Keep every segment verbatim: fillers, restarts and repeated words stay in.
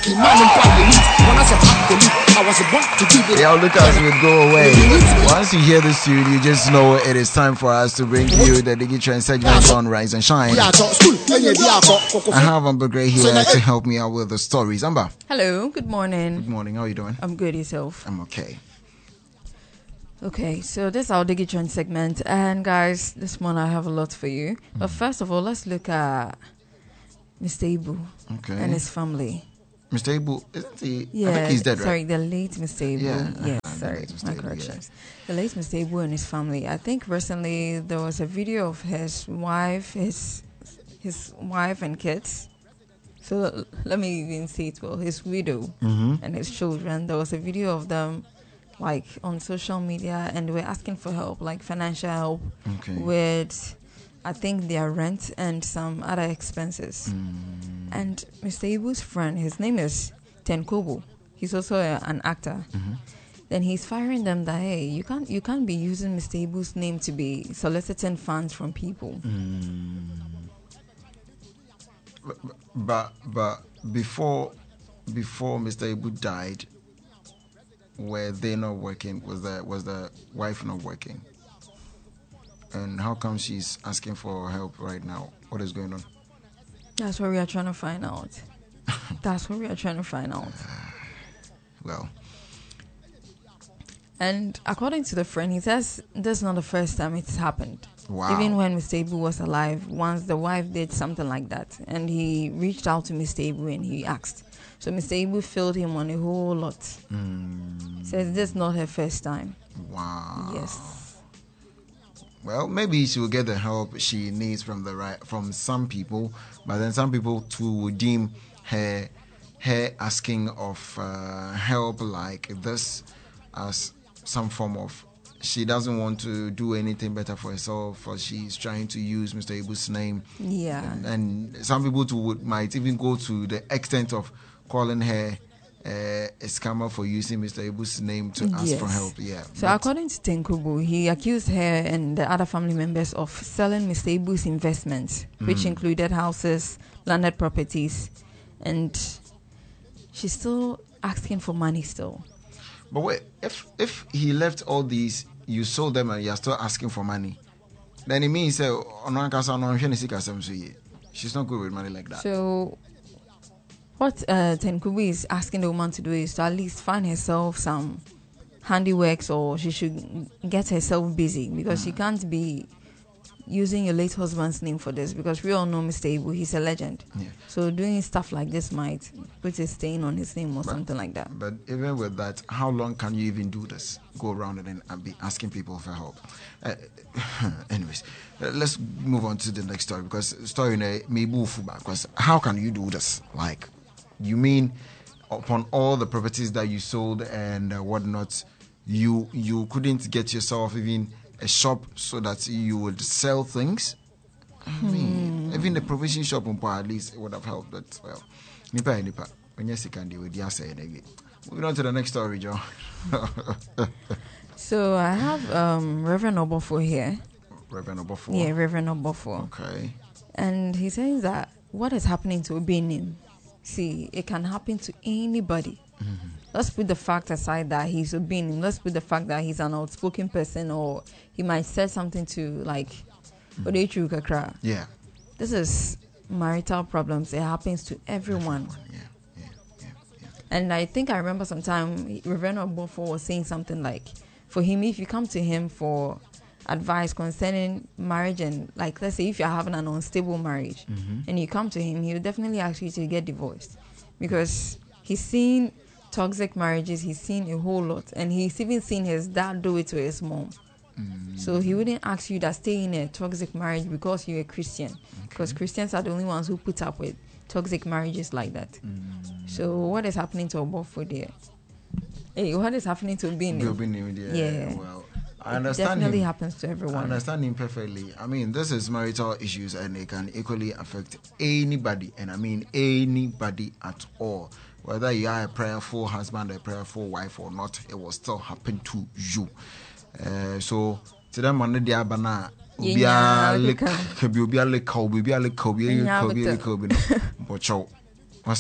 Yo, look as we go away. Once you hear this tune, you just know it is time for us to bring you the Digitrend segment on Rise and Shine. I have Amber Gray here to help me out with the stories. Amber. Hello, good morning. Good morning, how are you doing? I'm good, yourself? I'm okay. Okay, so this is our Digitrend segment. And guys, this morning I have a lot for you. Mm. But first of all, let's look at Mister Ibu okay. and his family. Mister Ibu, isn't he? Yeah, I think he's dead, right? Sorry, the late Mister Ibu. Yeah, yes, uh, sorry, my Ibu, corrections. Yeah. The late Mister Ibu and his family. I think recently there was a video of his wife, his his wife and kids. So let me even say it well. His widow mm-hmm. and his children. There was a video of them, like on social media, and they were asking for help, like financial help okay. with, I think, their rent and some other expenses. Mm. And Mister Ibu's friend, his name is Tenkobo. He's also a, an actor. Mm-hmm. Then he's firing them that, hey, you can't you can't be using Mister Ibu's name to be soliciting funds from people. Mm. But, but but before before Mister Ibu died, were they not working? Was the was the wife not working? And how come she's asking for help right now? What is going on? That's what we are trying to find out. That's what we are trying to find out. Well. And according to the friend, he says this is not the first time it's happened. Wow. Even when Mister Ibu was alive, once the wife did something like that, and he reached out to Mister Ibu and he asked. So Mister Ibu filled him on a whole lot. Mm. Says this is not her first time. Wow. Yes. Well, maybe she will get the help she needs from the right from some people, but then some people too would deem her her asking of uh, help like this as some form of she doesn't want to do anything better for herself, or she's trying to use Mister Ibu's name. Yeah. And, and some people too would might even go to the extent of calling her Uh, a scammer for using Mister Ibu's name to ask yes. for help. Yeah. So according to Tenkobu, he accused her and the other family members of selling Mister Ibu's investments, mm. which included houses, landed properties, and she's still asking for money still. But wait, if if he left all these, you sold them and you're still asking for money, then it means uh, she's not good with money like that. So what uh, Tenkubi is asking the woman to do is to at least find herself some handiworks, or she should get herself busy, because mm. she can't be using your late husband's name for this, because we all know Mister Ibu, he's a legend. Yeah. So doing stuff like this might put a stain on his name or but, something like that. But even with that, how long can you even do this? Go around and then be asking people for help. Uh, anyways, uh, let's move on to the next story, because story may move back. Because how can you do this? Like, you mean upon all the properties that you sold and uh, whatnot, you you couldn't get yourself even a shop so that you would sell things? I mean, hmm. even the provision shop at least it would have helped. But well, nipa nipa. When you see candy, we just say it again. Moving on to the next story, Joe. So I have um, Reverend Obofo here. Reverend Obofo. Yeah, Reverend Obofo. Okay. And he says that what is happening to Obinim, see, it can happen to anybody. Mm-hmm. Let's put the fact aside that he's Obinim. Let's put the fact that he's an outspoken person, or he might say something to like, mm-hmm. Kakra. Yeah. This is marital problems. It happens to everyone. everyone. Yeah. Yeah. Yeah. Yeah. And I think I remember sometime Reverend Obofo was saying something like, for him, if you come to him for advice concerning marriage, and like, let's say if you're having an unstable marriage, mm-hmm. and you come to him, he'll definitely ask you to get divorced, because he's seen toxic marriages, he's seen a whole lot, and he's even seen his dad do it to his mom. Mm-hmm. So he wouldn't ask you to stay in a toxic marriage because you're a Christian, okay. because Christians are the only ones who put up with toxic marriages like that. Mm-hmm. So what is happening to Obofo there? Hey, what is happening to Obinim? Yeah. yeah. Well, I understand. It definitely him. happens to everyone. I understand him perfectly. I mean, this is marital issues, and it can equally affect anybody, and I mean anybody at all. Whether you are a prayerful husband, a prayerful wife or not, it will still happen to you. Uh, so, to them, man, they are banana. Obia lek, obia lek, obia lek, obia lek, obia lek, but what's it?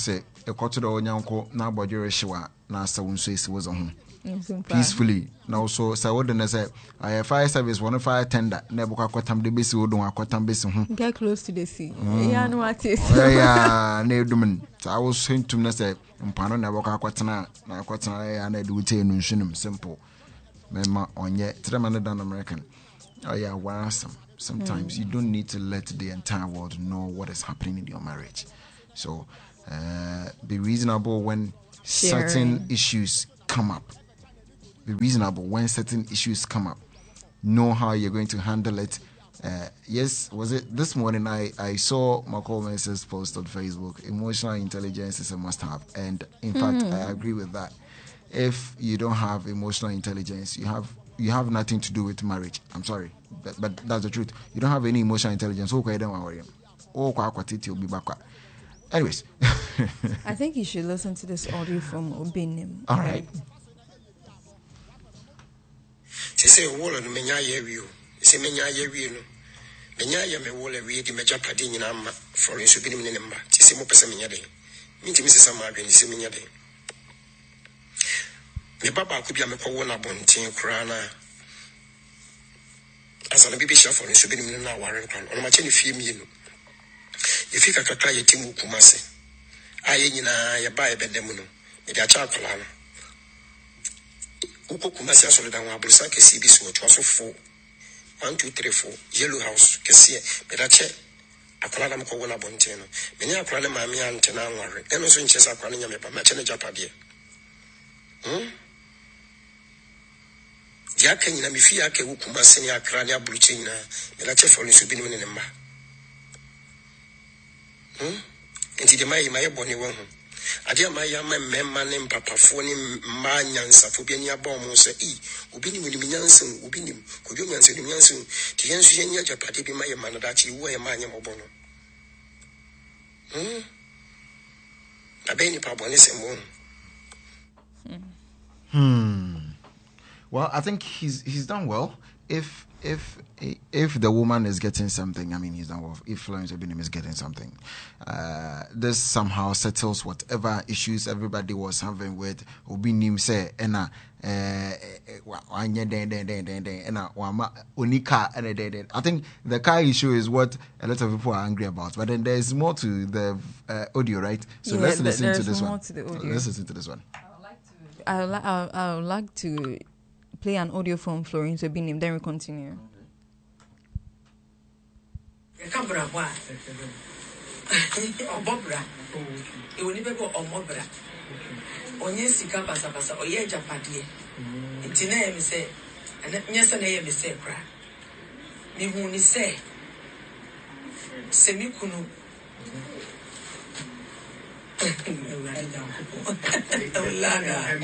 koto do nyanko na bodwere hyewa na asa wonso esi wozo ho Simple. peacefully na also say what na say I fire service one fire tender na e bokwa kwatam de besi wodon akwatam besi ho Get close to the sea. Yeah, no what is. yeah yeah na edumen so I was hintum na say mpano na bokwa akwatana na akwatana ya na de wote no nhunum simple mema onye trema na dan American oh yeah awesome sometimes mm. you don't need to let the entire world know what is happening in your marriage so uh, be reasonable when Sharing. certain issues come up. Be reasonable when certain issues come up. Know how you're going to handle it. Uh, yes, was it this morning? I, I saw Malcolm Mensah's post on Facebook. Emotional intelligence is a must-have, and in mm. fact, I agree with that. If you don't have emotional intelligence, you have you have nothing to do with marriage. I'm sorry, but, but that's the truth. You don't have any emotional intelligence. Okay, don't worry. You'll be back. Anyways, I think you should listen to this audio from Obinim. All right. They say wall on menya yewi o. Say menya yewi no. Menya ya me wall ewi di meja padi nyina ma for nso bi ni ne mba. Ti say mo pese menya den. Mi ntimi se sama adwen se menya den. Me baba ko bia me ko wona bonten kura na. Asa na bibi sha for nso bi ni na ware kran. Ono ma che ni fie mi no. Ifika kakra yetimu kumase. Aye nyina ya ba ebedem no. Me dia cha akola no. Uko kumasi asole da wa bursa ke C B C wo so four one two three four yellow house ke sie me da che akola na mko wona bonten no me ni akola le maami ante na anware eno so nche sa akola nya me ba ma che ne japade hm dia kan nyina me fi ake wo kumasi ni akra ni abulu che nyina me da che fo ni so bi ni ne mba hm enti de mai mai boni wo ho adia ma ya ma memma ne mpapafo ne ma nyansafo bi ani aba mo se e obi ni mu nyansan obi ni ko bi nyansan ni nyansan ti yensu yen ya japade bi ma ye ma na da chi wo ye ma anya mo bono hm abeni pa boni se mo hmm well I think he's he's done well if if if the woman is getting something, I mean, he's done well. If Florence Obinim is getting something, uh, this somehow settles whatever issues everybody was having with Obinim. Say, ena, I think the car issue is what a lot of people are angry about. But then there's more to the uh, audio, right? So yeah, let's listen there's to this more one. To the audio. Let's listen to this one. I would like to. I would, li- I would, I would like to play an audio from Florence Obinim. Then we continue. Kabra wa obobra e woni bebo omobra onye sika basa basa oye japade nti na yemi se nyesa na yemi se kra mi hu ni se semi kunu Olana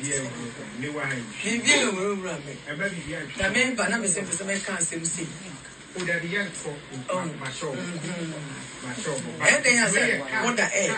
bibi no mura me na me ba na me se se me kan se se o da yan for ma show ma show eh den ya say what da eh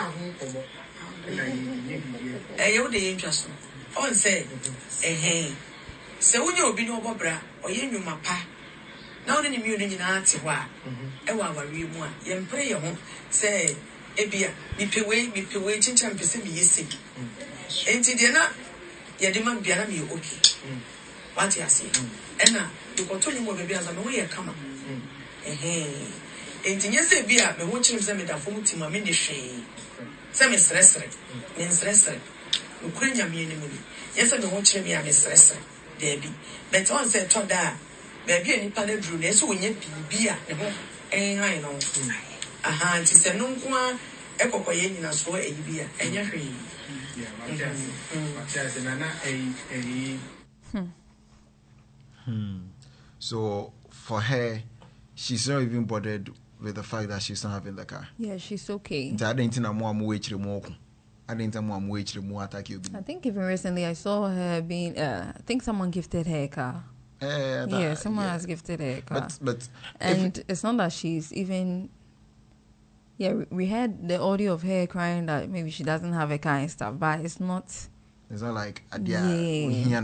eh you dey interest on say eh eh se wonye obi no obobra oye nwuma pa na woni ni mi oni nyina ate ho a e wa awari mu a ye mpre ye ho say ebia mi pewe mi pewe chincha mpese mi yesi enti de na ye de ma bia na mi okay what you say ena ko to ni mo bebia za me wo ye kama eh enti nyese bia me ho chirim se me da fom tima me ne hwe se me sresre me sresre no kura nyame ni mu ni nyese me ho chirim ya me sresre de bi but on say to da ba bia ni pa na duru na so wonya bibia ne ho en han no aha nti se no nko a ekokoye nyina so eyi bia enya hwe ya ma ja se na na eh eh Hmm. So for her, she's not even bothered with the fact that she's not having the car. Yeah, she's okay. I think even recently I saw her being. Uh, I think someone gifted her a car. Uh, that, yeah, someone yeah. has gifted her a car. But, but and it's not that she's even. Yeah, we heard the audio of her crying that maybe she doesn't have a car and stuff, but it's not. It's not like yeah.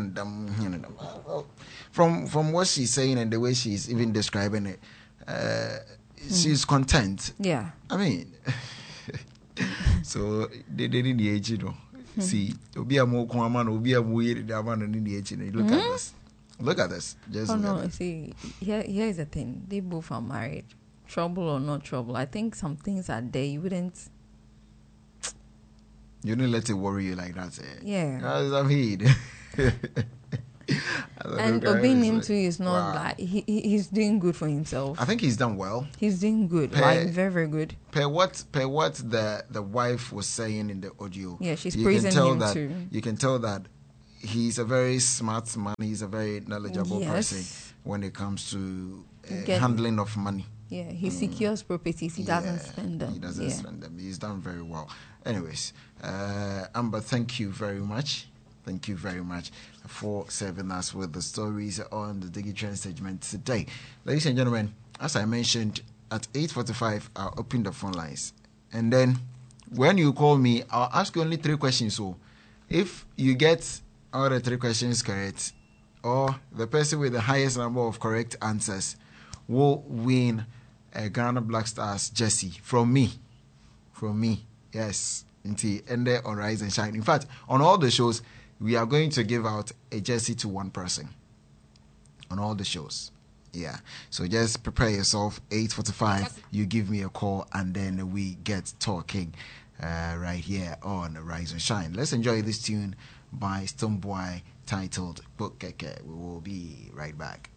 From from what she's saying and the way she's even describing it, uh, mm. she's content. Yeah. I mean, So they didn't the age, you know. See, Obi a more common, Obi a more the man in the age. Look at this. Look at this. Just oh look no, at this. see, here here's the thing. They both are married. Trouble or not trouble, I think some things are there. You wouldn't. You don't let it worry you like that. Eh? Yeah. As I've heard. And obeying him like, too is not wow. like he, he he's doing good for himself. I think he's done well. He's doing good, Per- like very very good. Per what per what the the wife was saying in the audio. Yeah, she's you praising can tell him that, too. You can tell that he's a very smart man. He's a very knowledgeable Yes. person when it comes to uh, Get- handling of money. Yeah, he secures properties. He doesn't Yeah, spend them. He doesn't yeah. spend them. He's done very well. Anyways, uh, Amber, thank you very much. Thank you very much for serving us with the stories on the Digitrend segment today. Ladies and gentlemen, as I mentioned, at eight forty-five, I'll open the phone lines. And then when you call me, I'll ask you only three questions. So if you get all the three questions correct, or the person with the highest number of correct answers will win a Ghana Black Stars jersey from me. From me, yes. And there on Rise and Shine. In fact, on all the shows, we are going to give out a jersey to one person. On all the shows. Yeah. So just prepare yourself. eight forty-five, you give me a call, and then we get talking uh, right here on Rise and Shine. Let's enjoy this tune by Stonebwoy titled Book Keke. We will be right back.